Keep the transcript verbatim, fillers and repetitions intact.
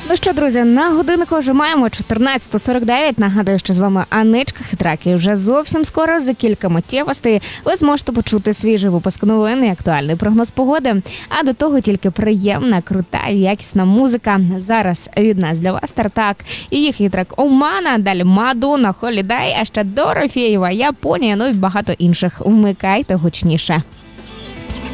Ну що, друзі, на годиннику вже маємо чотирнадцята сорок дев'ять. Нагадую, що з вами Аничка Хитрак. І вже зовсім скоро, за кілька миттєвостей, ви зможете почути свіжий випуск новин і актуальний прогноз погоди. А до того тільки приємна, крута і якісна музика. Зараз від нас для вас Тартак і їх хитрак Омана, далі Мадонна, Холідей, а ще Дорофєєва, Японія, ну і багато інших. Вмикайте гучніше.